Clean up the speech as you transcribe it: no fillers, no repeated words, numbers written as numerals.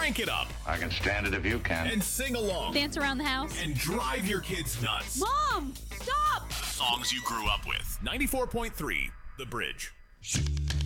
Crank it up I can stand it if you can. and sing along Dance around the house. and drive your kids nuts. Mom, stop! Songs you grew up with. 94.3 The Bridge.